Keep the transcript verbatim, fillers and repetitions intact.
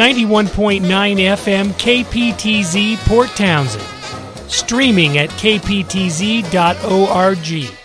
ninety-one point nine F M K P T Z Port Townsend. Streaming at k p t z dot org.